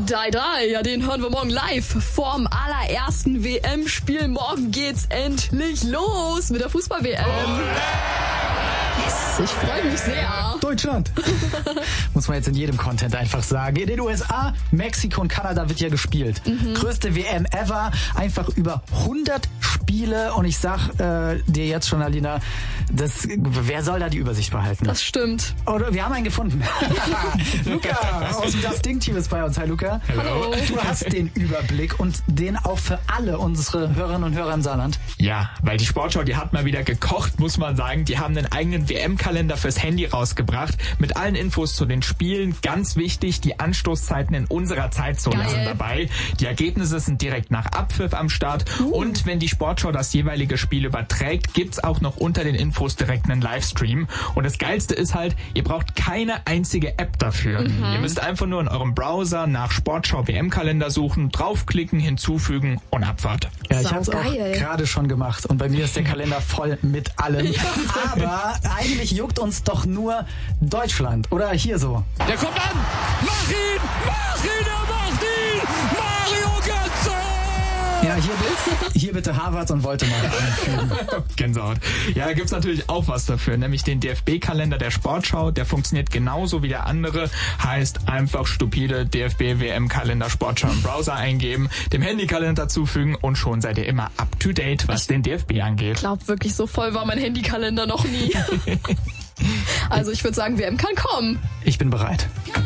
Dai, ja, den hören wir morgen live vorm allerersten WM-Spiel. Morgen geht's endlich los mit der Fußball-WM. Yes, ich freue mich sehr. Deutschland. Muss man jetzt in jedem Content einfach sagen. In den USA, Mexiko und Kanada wird ja gespielt. Größte WM ever. Einfach über 100 Spiele. Und ich sag dir jetzt schon, Alina, wer soll da die Übersicht behalten? Das stimmt. Oder wir haben einen gefunden. Luca aus dem Das Ding-Team ist bei uns. Hi Luca. Hallo. Du hast den Überblick und den auch für alle unsere Hörerinnen und Hörer im Saarland. Ja, weil die Sportschau, die hat mal wieder gekocht, muss man sagen. Die haben einen eigenen WM-Kalender fürs Handy rausgebracht. Mit allen Infos zu den Spielen. Ganz wichtig, die Anstoßzeiten in unserer Zeitzone sind dabei. Die Ergebnisse sind direkt nach Abpfiff am Start. Und wenn die Sportschau das jeweilige Spiel überträgt, gibt's auch noch unter den Infos direkt einen Livestream. Und das Geilste ist halt, ihr braucht keine einzige App dafür. Ihr müsst einfach nur in eurem Browser nach Sportschau WM-Kalender suchen, draufklicken, hinzufügen und Abfahrt. Ja, ich habe es auch gerade schon gemacht und bei mir ist der Kalender voll mit allem. Aber eigentlich juckt uns doch nur Deutschland, oder hier so. Der kommt an! Mach ihn! Er macht ihn! Mario Götze! Ja, hier bitte Harvard und Voldemort einfügen. Gänsehaut. Ja, da gibt's natürlich auch was dafür, nämlich den DFB-Kalender der Sportschau. Der funktioniert genauso wie der andere. Heißt einfach stupide DFB-WM-Kalender Sportschau im Browser eingeben, dem Handykalender dazufügen und schon seid ihr immer up to date, was den DFB angeht. Ich glaube wirklich, so voll war mein Handykalender noch nie. Also ich würde sagen, WM kann kommen. Ich bin bereit.